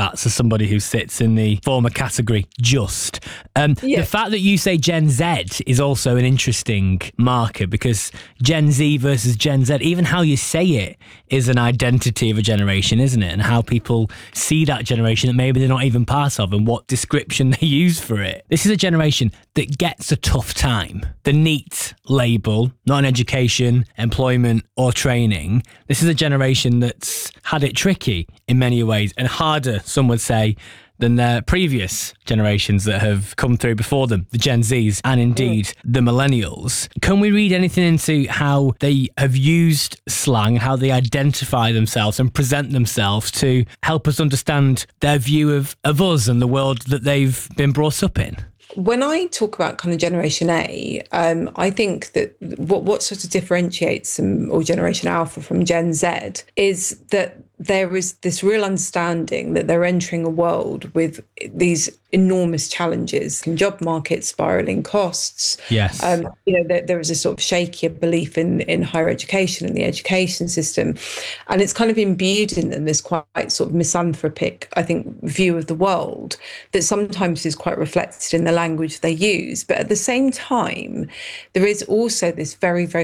stats as somebody who sits in the former category just. The fact that you say Gen Z is also an interesting marker, because Gen Z versus Gen Z, even how you say it is an identity of a generation, isn't it? And how people see that generation that maybe they're not even part of, and what description they use for it. This is a generation that gets a tough time. The NEET label, not in education, employment or training. This is a generation that's had it tricky in many ways, and harder, some would say, than their previous generations that have come through before them, the Gen Zs and indeed the millennials. Can we read anything into how they have used slang, how they identify themselves and present themselves to help us understand their view of us and the world that they've been brought up in? When I talk about kind of Generation A, I think that what sort of differentiates them, or Generation Alpha from Gen Z, is that there is this real understanding that they're entering a world with these enormous challenges and job market spiraling costs. Yes. There is a sort of shakier belief in higher education and the education system. And it's kind of imbued in them this quite sort of misanthropic, I think, view of the world that sometimes is quite reflected in the language they use. But at the same time, there is also this very, very